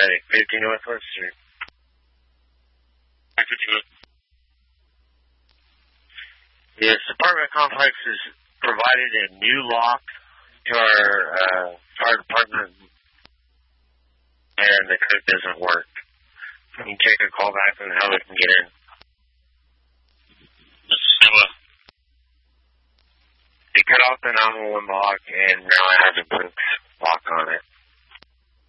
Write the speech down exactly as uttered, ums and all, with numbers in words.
Attic, fifty Northwest Street. This apartment complex has provided a new lock to our uh, fire department, and the code doesn't work. Can you take a call back on how we can get in? It cut off the nine one one block, and now it has a Brooks lock on it.